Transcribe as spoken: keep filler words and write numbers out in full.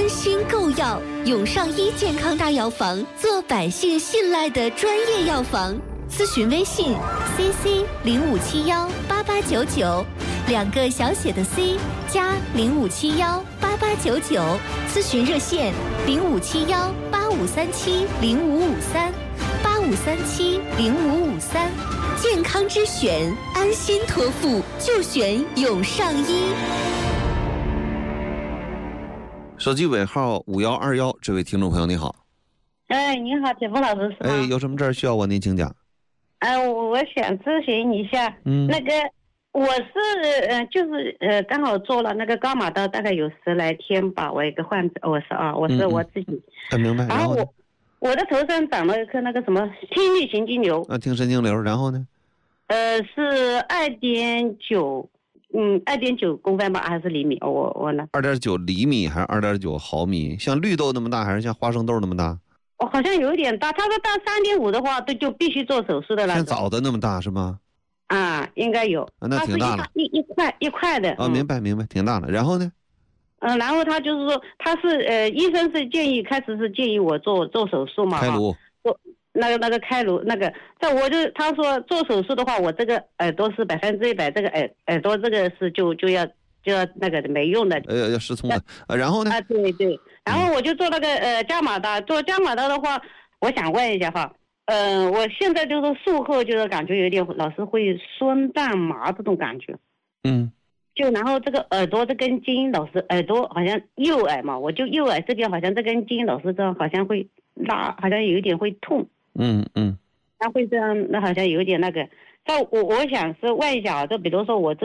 安心购药，永上医健康大药房，做百姓信赖的专业药房。咨询微信 C C 零五七幺八八九九，两个小写的 C 加零五七幺八八九九。咨询热线零五七幺八五三七零五五三八五三七零五五三。健康之选，安心托付就选永上医。 手机尾号五幺二幺，这位听众朋友你好。 哎，你好，铁峰老师是吗？ 哎，有什么事儿需要我您请讲。 哎，我我想咨询一下， 嗯， 那个我是呃，就是呃，刚好做了那个伽马刀，大概有十来天吧。我一个患者，我是啊，我是我自己。 哎、嗯，明白。 然后我我的头上长了一颗那个什么听力神经瘤。 啊，听神经瘤，然后呢？ 呃，是二点九，嗯，二点九公分吧，还是厘米？我我呢？ 二点九厘米还是二点九毫米？像绿豆那么大，还是像花生豆那么大？ 我好像有点大，他说到三点五的话，都就必须做手术的了。 像枣子那么大是吗？ 啊，应该有。 啊，那挺大了。 一一块一块的。 啊、哦，明白明白，挺大了。然后呢？ 嗯、呃，然后他就是说，他是呃，医生是建议，开始是建议我做做手术嘛。 开颅。 做那个那个开颅那个，在我就他说做手术的话，我这个耳朵是百分之一百，这个耳耳朵这个是就就要就要那个没用的。 呃，要失聪的。啊，然后呢？ 啊，对对。然后我就做那个呃伽马刀，做伽马刀的话，我想问一下哈，嗯、呃，我现在就是术后就是感觉有点老是会酸胀麻这种感觉， 嗯， 就然后这个耳朵这根筋老是耳朵好像右耳嘛，我就右耳这边好像这根筋老是这样，好像会拉，好像有一点会痛， 嗯嗯， 它会这样，那好像有一点那个，但我我想是问一下，就比如说我这